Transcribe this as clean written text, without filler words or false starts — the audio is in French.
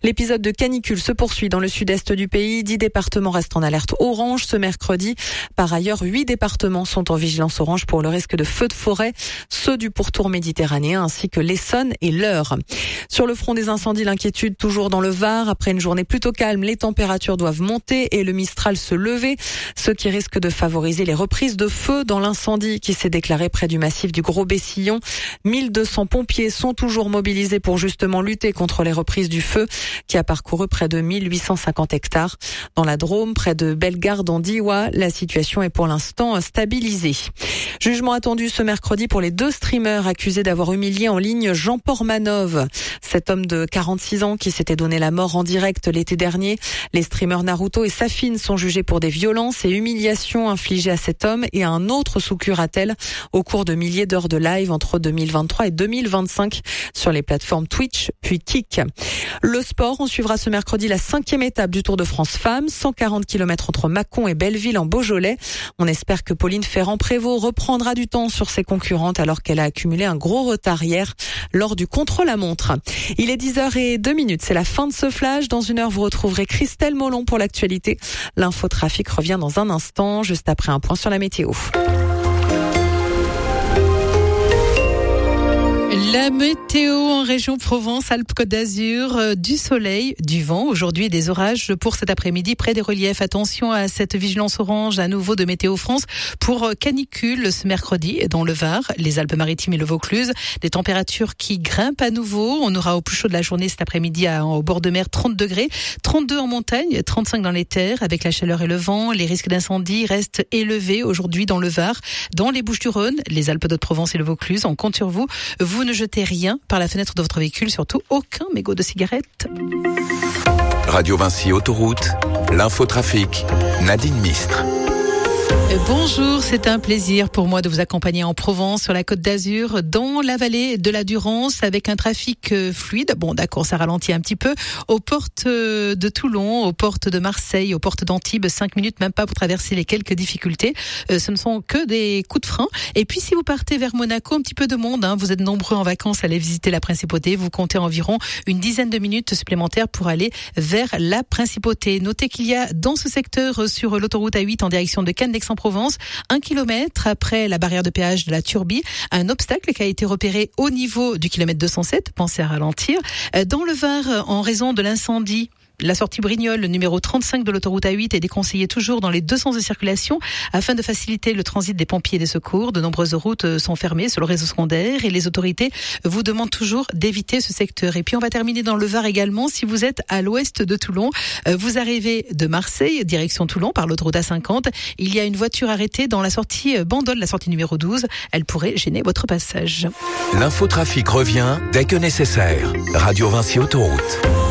L'épisode de canicule se poursuit dans le sud-est du pays. 10 départements restent en alerte orange ce mercredi. Par ailleurs, 8 départements sont en vigilance orange pour le risque de feux de forêt, ceux du pourtour méditerranéen ainsi que l'Essonne et l'Eure. Sur le front des incendies, l'inquiétude toujours dans le Var. Après une journée plutôt calme, les températures doivent monter et le Mistral se lever, ce qui risque de favoriser les reprises de feu dans l'incendie qui s'est déclaré près du massif du Gros-Bessillon. 1200 pompiers sont toujours mobilisés pour justement lutter contre les reprises du feu qui a parcouru près de 1850 hectares. Dans la Drôme, près de Bellegarde en Diois, la situation est pour l'instant stabilisée. Jugement attendu ce mercredi pour les 2 streamers accusés d'avoir humilié en ligne Jean Portmanov. Cet homme de 46 ans qui s'était donné la mort en direct l'été dernier. Les streamers Naruto et Safin sont jugés pour des violences et humiliations infligées à cet homme et à un autre sous curatelle au cours de milliers d'heures de live entre 2023 et 2025 sur les plateformes Twitch puis Kik. Le sport, on suivra ce mercredi la 5e étape du Tour de France Femmes, 140 km entre Mâcon et Belleville en Beaujolais. On espère que Pauline Ferrand-Prévot reprendra du temps sur ses concurrentes alors qu'elle a accumulé un gros retard hier lors du contre-la-montre. Il est 10h02, c'est la fin de ce flash. Dans une heure, vous retrouverez Christelle Molon pour l'actualité. L'infotrafic revient dans un instant, juste après un point sur la météo. La météo en région Provence-Alpes-Côte d'Azur, du soleil, du vent, aujourd'hui des orages pour cet après-midi près des reliefs. Attention à cette vigilance orange à nouveau de Météo France pour canicule ce mercredi dans le Var, les Alpes-Maritimes et le Vaucluse. Des températures qui grimpent à nouveau. On aura au plus chaud de la journée cet après-midi au bord de mer 30 degrés, 32 en montagne, 35 dans les terres. Avec la chaleur et le vent, les risques d'incendie restent élevés aujourd'hui dans le Var, dans les Bouches-du-Rhône, les Alpes-de-Haute-Provence et le Vaucluse. On compte sur vous. Vous ne jetez rien par la fenêtre de votre véhicule, surtout aucun mégot de cigarette. Radio Vinci Autoroute, l'infotrafic, Nadine Mistre. Bonjour, c'est un plaisir pour moi de vous accompagner en Provence, sur la Côte d'Azur, dans la vallée de la Durance, avec un trafic fluide. Bon, d'accord, ça ralentit un petit peu. Aux portes de Toulon, aux portes de Marseille, aux portes d'Antibes, 5 minutes même pas pour traverser les quelques difficultés. Ce ne sont que des coups de frein. Et puis si vous partez vers Monaco, un petit peu de monde, vous êtes nombreux en vacances à aller visiter la Principauté. Vous comptez environ une dizaine de minutes supplémentaires pour aller vers la Principauté. Notez qu'il y a dans ce secteur, sur l'autoroute A8 en direction de Cannes d'Aix-en-Provence, 1 kilomètre après la barrière de péage de la Turbie, un obstacle qui a été repéré au niveau du kilomètre 207. Pensez à ralentir. Dans le Var, en raison de l'incendie, la sortie Brignoles, le numéro 35 de l'autoroute A8 est déconseillée toujours dans les 2 sens de circulation afin de faciliter le transit des pompiers et des secours. De nombreuses routes sont fermées sur le réseau secondaire et les autorités vous demandent toujours d'éviter ce secteur. Et puis on va terminer dans le Var également. Si vous êtes à l'ouest de Toulon, vous arrivez de Marseille, direction Toulon par l'autoroute A50. Il y a une voiture arrêtée dans la sortie Bandol, la sortie numéro 12. Elle pourrait gêner votre passage. L'infotrafic revient dès que nécessaire. Radio Vinci Autoroute.